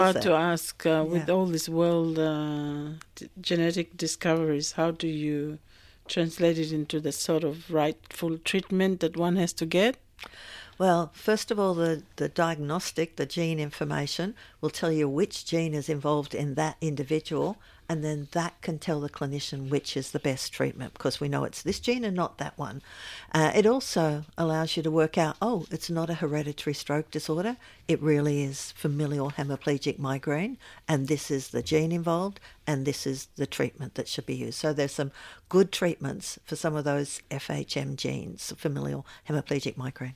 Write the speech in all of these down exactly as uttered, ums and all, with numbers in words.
About to ask, uh, with Yeah. all these world uh, d- genetic discoveries, how do you translate it into the sort of rightful treatment that one has to get? Well, first of all, the, the diagnostic, the gene information, will tell you which gene is involved in that individual, and then that can tell the clinician which is the best treatment, because we know it's this gene and not that one. Uh, it also allows you to work out, oh, it's not a hereditary stroke disorder, it really is familial hemiplegic migraine, and this is the gene involved, and this is the treatment that should be used. So there's some good treatments for some of those F H M genes, familial hemiplegic migraine.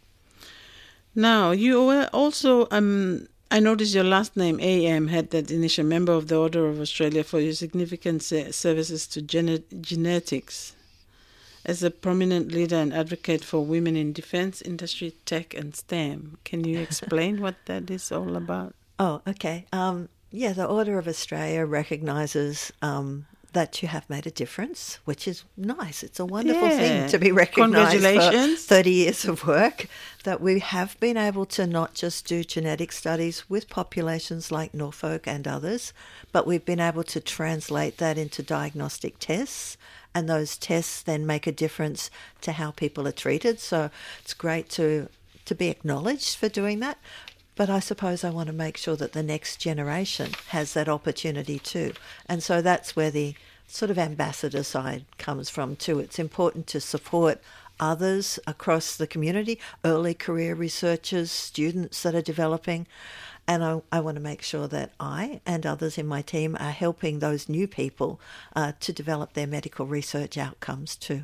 Now, you were also, um, I noticed your last name, A M, had that initial, member of the Order of Australia for your significant se- services to gene- genetics. As a prominent leader and advocate for women in defence, industry, tech and STEM. Can you explain what that is all about? Oh, okay. Um, yeah, the Order of Australia recognises um, that you have made a difference, which is nice. It's a wonderful Yeah. thing to be recognised for Congratulations. thirty years of work, that we have been able to not just do genetic studies with populations like Norfolk and others, but we've been able to translate that into diagnostic tests, and those tests then make a difference to how people are treated. So it's great to to be acknowledged for doing that. But I suppose I want to make sure that the next generation has that opportunity too. And so that's where the sort of ambassador side comes from too. It's important to support others across the community, early career researchers, students that are developing. And I, I want to make sure that I and others in my team are helping those new people uh, to develop their medical research outcomes too.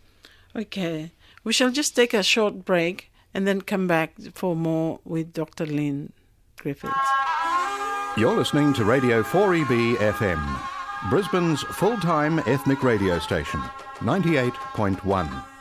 Okay. We shall just take a short break and then come back for more with Doctor Lynn Griffiths. You're listening to Radio four E B F M, Brisbane's full-time ethnic radio station, ninety-eight point one.